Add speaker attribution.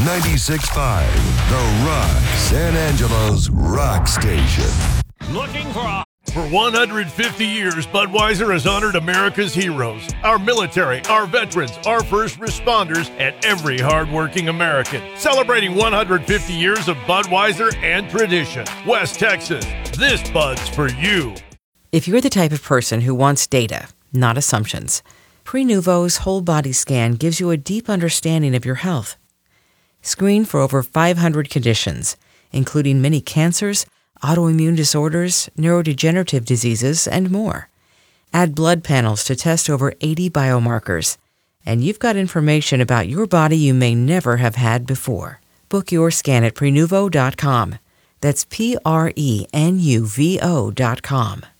Speaker 1: 96.5, The Rock, San Angelo's rock station.
Speaker 2: Looking For 150 years, Budweiser has honored America's heroes, our military, our veterans, our first responders, and every hardworking American. Celebrating 150 years of Budweiser and tradition. West Texas, this Bud's for you.
Speaker 3: If you're the type of person who wants data, not assumptions, Prenuvo's whole body scan gives you a deep understanding of your health. Screen for over 500 conditions, including many cancers, autoimmune disorders, neurodegenerative diseases, and more. Add blood panels to test over 80 biomarkers, and you've got information about your body you may never have had before. Book your scan at Prenuvo.com. That's Prenuvo.com.